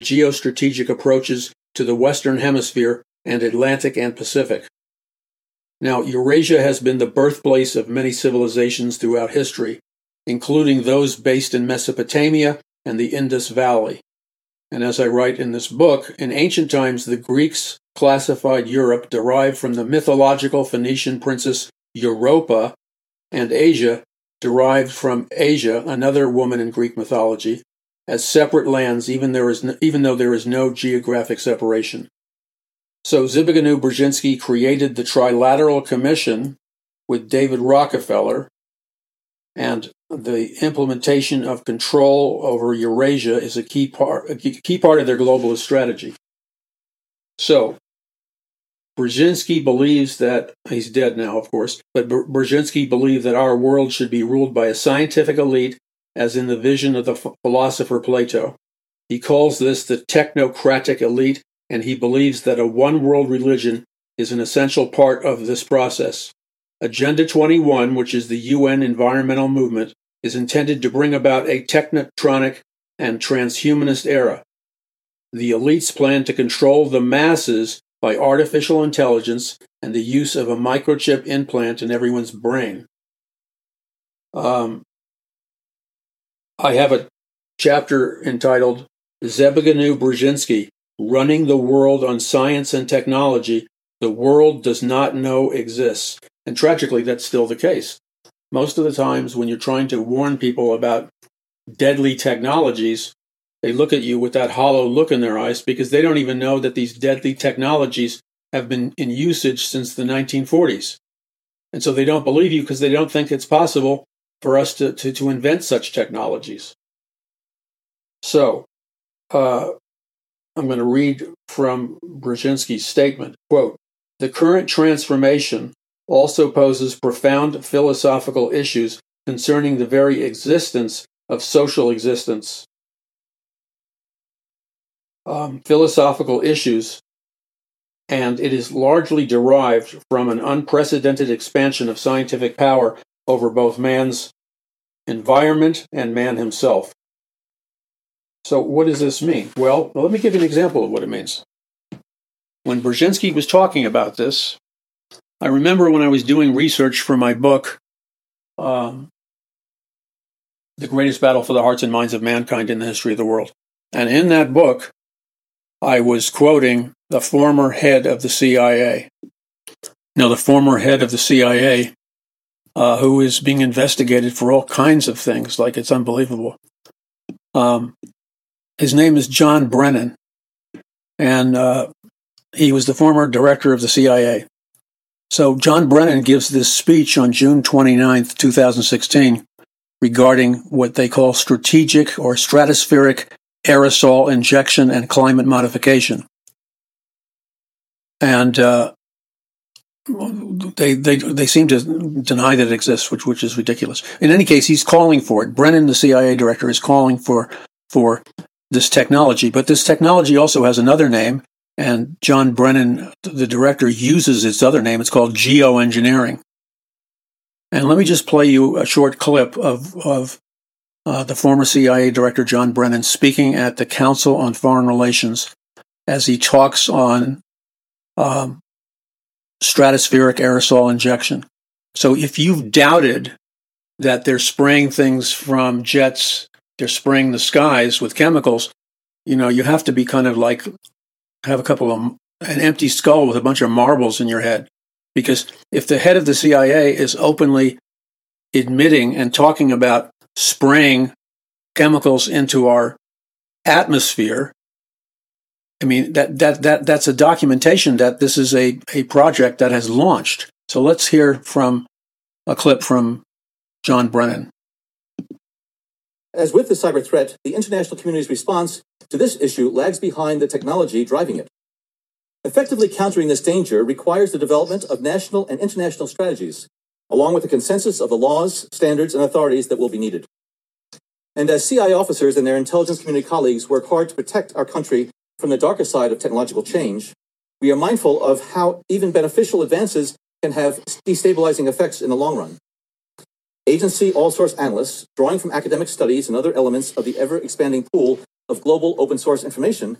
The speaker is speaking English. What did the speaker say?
geostrategic approaches to the Western Hemisphere and Atlantic and Pacific. Now, Eurasia has been the birthplace of many civilizations throughout history, including those based in Mesopotamia and the Indus Valley. And as I write in this book, in ancient times, the Greeks classified Europe derived from the mythological Phoenician princess Europa, and Asia derived from Asia, another woman in Greek mythology, as separate lands, even though there is no geographic separation. So Zbigniew Brzezinski created the Trilateral Commission with David Rockefeller, and the implementation of control over Eurasia is a key part of their globalist strategy. So Brzezinski believes that, he's dead now, of course, but Brzezinski believed that our world should be ruled by a scientific elite, as in the vision of the philosopher Plato. He calls this the technocratic elite, and he believes that a one-world religion is an essential part of this process. Agenda 21, which is the UN environmental movement, is intended to bring about a technotronic and transhumanist era. The elites plan to control the masses by artificial intelligence and the use of a microchip implant in everyone's brain. I have a chapter entitled Zbigniew Brzezinski, Running the World on Science and Technology the World Does Not Know Exists. And tragically, that's still the case. Most of the times when you're trying to warn people about deadly technologies, they look at you with that hollow look in their eyes because they don't even know that these deadly technologies have been in usage since the 1940s. And so they don't believe you because they don't think it's possible for us to invent such technologies. So, I'm going to read from Brzezinski's statement, quote, "The current transformation also poses profound philosophical issues concerning the very existence of social existence. Philosophical issues, and it is largely derived from an unprecedented expansion of scientific power over both man's environment and man himself." So what does this mean? Well, let me give you an example of what it means. When Brzezinski was talking about this, I remember when I was doing research for my book, The Greatest Battle for the Hearts and Minds of Mankind in the History of the World. And in that book, I was quoting the former head of the CIA. Now, the former head of the CIA, who is being investigated for all kinds of things, like it's unbelievable. His name is John Brennan, and he was the former director of the CIA. So John Brennan gives this speech on June 29th, 2016, regarding what they call strategic or stratospheric aerosol injection and climate modification. And they seem to deny that it exists, which is ridiculous. In any case, he's calling for it. Brennan, the CIA director, is calling for this technology. But this technology also has another name, and John Brennan, the director, uses its other name. It's called geoengineering. And let me just play you a short clip of the former CIA director, John Brennan, speaking at the Council on Foreign Relations as he talks on stratospheric aerosol injection. So if you've doubted that they're spraying things from jets, they're spraying the skies with chemicals, you have to be kind of like have an empty skull with a bunch of marbles in your head. Because if the head of the CIA is openly admitting and talking about spraying chemicals into our atmosphere, I mean, that's a documentation that this is a project that has launched. So let's hear from a clip from John Brennan. As with the cyber threat, the international community's response to this issue lags behind the technology driving it. Effectively countering this danger requires the development of national and international strategies, along with the consensus of the laws, standards, and authorities that will be needed. And as CIA officers and their intelligence community colleagues work hard to protect our country from the darker side of technological change, we are mindful of how even beneficial advances can have destabilizing effects in the long run. Agency all-source analysts, drawing from academic studies and other elements of the ever-expanding pool of global open source information